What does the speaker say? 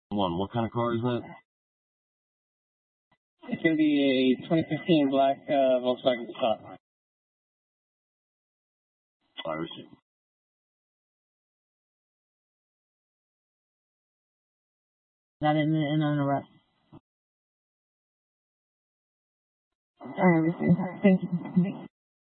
What kind of car is that? It's going to be a 2015 black Volkswagen Passat. I receive. Not in an arrest. I receive. Thank you.